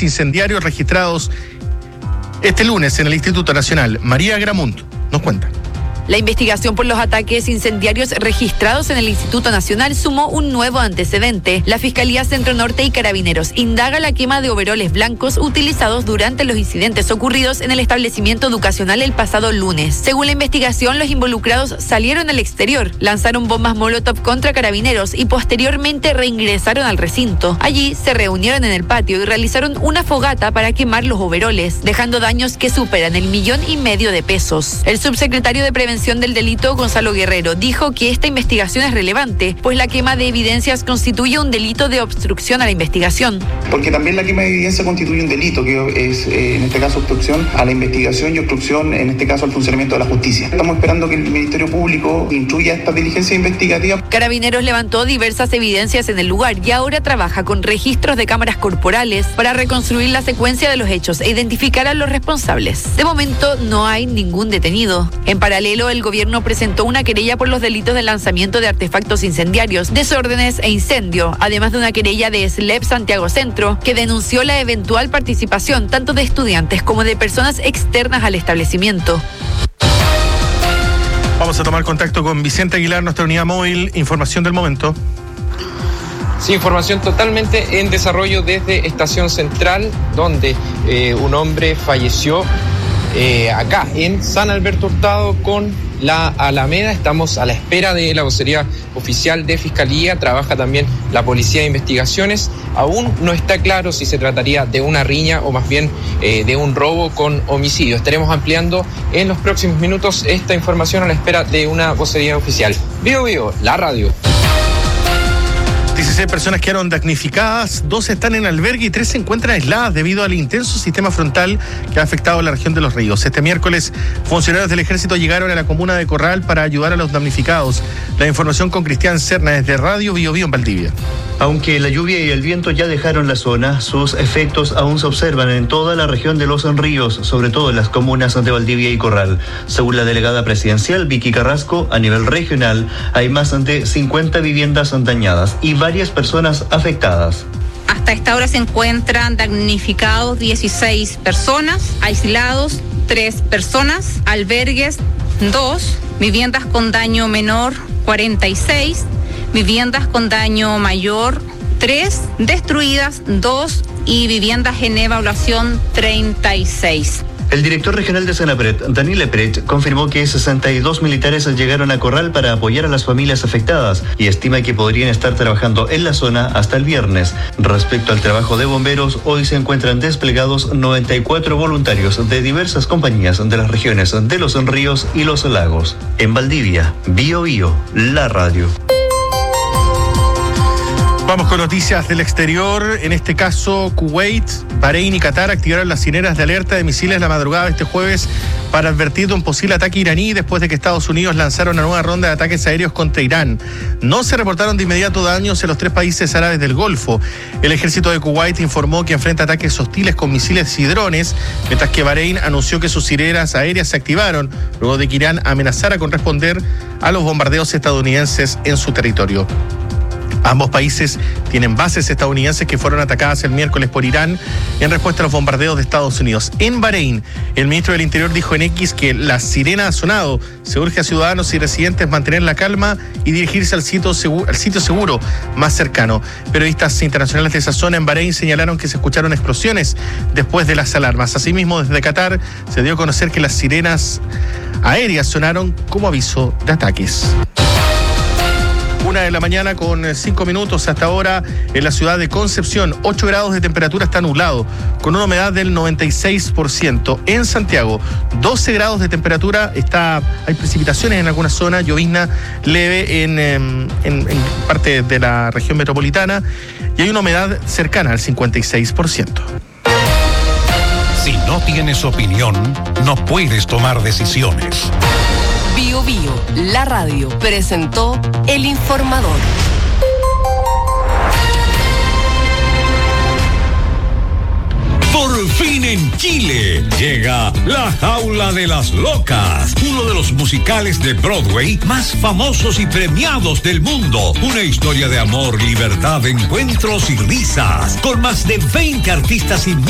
ataques incendiarios registrados este lunes en el Instituto Nacional. María Gramunt nos cuenta. La investigación por los ataques incendiarios registrados en el Instituto Nacional sumó un nuevo antecedente. La Fiscalía Centro Norte y Carabineros indaga la quema de overoles blancos utilizados durante los incidentes ocurridos en el establecimiento educacional el pasado lunes. Según la investigación, los involucrados salieron al exterior, lanzaron bombas Molotov contra Carabineros y posteriormente reingresaron al recinto. Allí se reunieron en el patio y realizaron una fogata para quemar los overoles, dejando daños que superan el 1,5 millones de pesos. El subsecretario de Prevención del Delito, Gonzalo Guerrero, dijo que esta investigación es relevante, pues la quema de evidencias constituye un delito de obstrucción a la investigación. Porque también la quema de evidencia constituye un delito, que es en este caso obstrucción a la investigación y obstrucción en este caso al funcionamiento de la justicia. Estamos esperando que el Ministerio Público instruya esta diligencia investigativa. Carabineros levantó diversas evidencias en el lugar y ahora trabaja con registros de cámaras corporales para reconstruir la secuencia de los hechos e identificar a los responsables. De momento no hay ningún detenido. En paralelo, el gobierno presentó una querella por los delitos de lanzamiento de artefactos incendiarios, desórdenes e incendio, además de una querella de SLEP Santiago Centro, que denunció la eventual participación tanto de estudiantes como de personas externas al establecimiento. Vamos a tomar contacto con Vicente Aguilar, nuestra unidad móvil. Información del momento. Sí, información totalmente en desarrollo desde Estación Central, donde un hombre falleció acá en San Alberto Hurtado con la Alameda. Estamos a la espera de la vocería oficial de Fiscalía. Trabaja también la Policía de Investigaciones. Aún no está claro si se trataría de una riña o más bien de un robo con homicidio. Estaremos ampliando en los próximos minutos esta información a la espera de una vocería oficial. Bio Bio, la radio. 16 personas quedaron damnificadas, 2 están en albergue y 3 se encuentran aisladas debido al intenso sistema frontal que ha afectado la región de Los Ríos. Este miércoles, funcionarios del Ejército llegaron a la comuna de Corral para ayudar a los damnificados. La información con Cristian Serna desde Radio Bio Bio en Valdivia. Aunque la lluvia y el viento ya dejaron la zona, sus efectos aún se observan en toda la región de Los Ríos, sobre todo en las comunas de Valdivia y Corral. Según la delegada presidencial Vicky Carrasco, a nivel regional hay más de 50 viviendas dañadas y varias personas afectadas. Hasta esta hora se encuentran damnificados 16 personas, aislados 3 personas, albergues 2, viviendas con daño menor 46, viviendas con daño mayor 3, destruidas 2 y viviendas en evaluación 36. El director regional de Senapred, Daniel Lepret, confirmó que 62 militares llegaron a Corral para apoyar a las familias afectadas y estima que podrían estar trabajando en la zona hasta el viernes. Respecto al trabajo de bomberos, hoy se encuentran desplegados 94 voluntarios de diversas compañías de las regiones de Los Ríos y Los Lagos. En Valdivia, Bio Bio, la radio. Vamos con noticias del exterior. En este caso, Kuwait, Bahrein y Qatar activaron las sirenas de alerta de misiles la madrugada de este jueves para advertir de un posible ataque iraní después de que Estados Unidos lanzara una nueva ronda de ataques aéreos contra Irán. No se reportaron de inmediato daños en los 3 países árabes del Golfo. El ejército de Kuwait informó que enfrenta ataques hostiles con misiles y drones, mientras que Bahrein anunció que sus sirenas aéreas se activaron luego de que Irán amenazara con responder a los bombardeos estadounidenses en su territorio. Ambos países tienen bases estadounidenses que fueron atacadas el miércoles por Irán en respuesta a los bombardeos de Estados Unidos. En Bahrein, el ministro del Interior dijo en X que la sirena ha sonado. Se urge a ciudadanos y residentes mantener la calma y dirigirse al sitio seguro más cercano. Periodistas internacionales de esa zona en Bahrein señalaron que se escucharon explosiones después de las alarmas. Asimismo, desde Qatar se dio a conocer que las sirenas aéreas sonaron como aviso de ataques. 1:00 a.m. con 5 minutos hasta ahora en la ciudad de Concepción. 8 grados de temperatura, está nublado, con una humedad del 96%. En Santiago, 12 grados de temperatura, hay precipitaciones en alguna zona, llovizna leve en parte de la región metropolitana y hay una humedad cercana al 56%. Si no tienes opinión, no puedes tomar decisiones. Bio Bio, la radio, presentó El Informador. Por fin en Chile llega La Jaula de las Locas, uno de los musicales de Broadway más famosos y premiados del mundo. Una historia de amor, libertad, encuentros y risas, con más de 20 artistas y